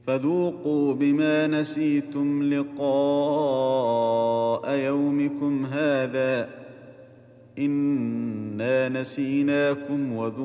فذوقوا بما نسيتم لقاء يومكم هذا إنا نسيناكم